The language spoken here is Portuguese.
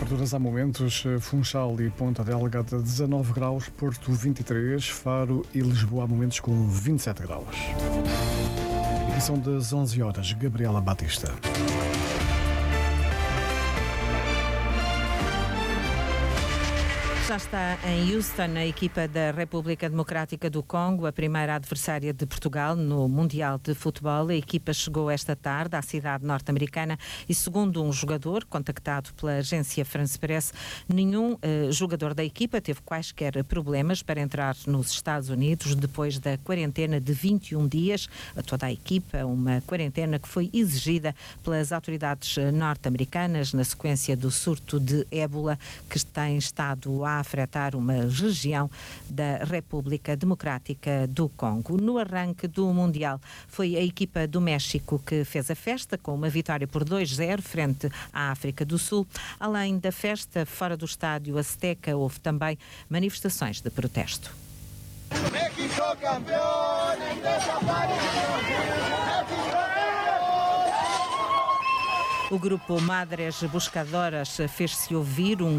temperaturas há momentos: Funchal e Ponta Delgada 19 graus, Porto 23, Faro e Lisboa há momentos com 27 graus. Edição das 11 horas, Gabriela Batista. Já está em Houston a equipa da República Democrática do Congo, a primeira adversária de Portugal no Mundial de Futebol. A equipa chegou esta tarde à cidade norte-americana e, segundo um jogador contactado pela agência France Press, nenhum jogador da equipa teve quaisquer problemas para entrar nos Estados Unidos depois da quarentena de 21 dias. A toda a equipa, uma quarentena que foi exigida pelas autoridades norte-americanas na sequência do surto de ébola que tem estado a afetar uma região da República Democrática do Congo. No arranque do Mundial, foi a equipa do México que fez a festa com uma vitória por 2-0 frente à África do Sul. Além da festa, fora do estádio Azteca, houve também manifestações de protesto. México campeón, O grupo Madres Buscadoras fez-se ouvir,